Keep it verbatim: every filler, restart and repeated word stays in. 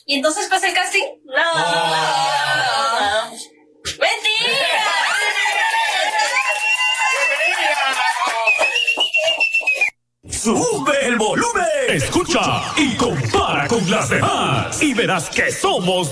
¿Y entonces pasa el casting? No. no. ¡Mentira! ¡Sube el volumen! Escucha y compara con las demás y verás que somos